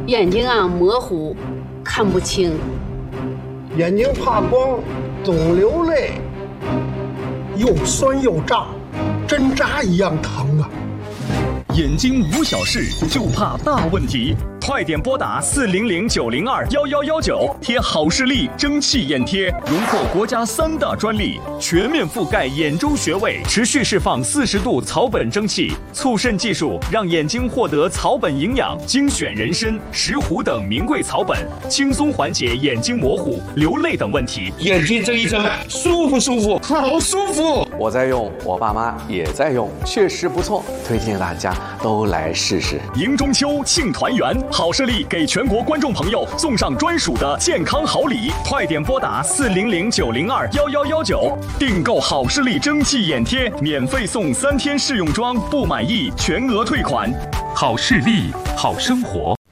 眼睛模糊，看不清， 眼睛怕光，总流泪， 又酸又胀，针扎一样疼啊！ 眼睛无小事，就怕大问题。快点拨打400-902-1119，贴好视力蒸汽眼贴，荣获国家3大专利，全面覆盖眼周穴位，持续释放40度草本蒸汽，促渗技术让眼睛获得草本营养，精选人参、石斛等名贵草本，轻松缓解眼睛模糊、流泪等问题。 眼睛睁一睁，舒服舒服，好舒服。 我在用，我爸妈也在用，确实不错，推荐大家都来试试。 迎中秋，庆团圆。好视力给全国观众朋友送上专属的健康好礼，快点拨打400-902-1119，订购好视力蒸汽眼贴，免费送3天试用装，不满意全额退款。 好视力，好生活。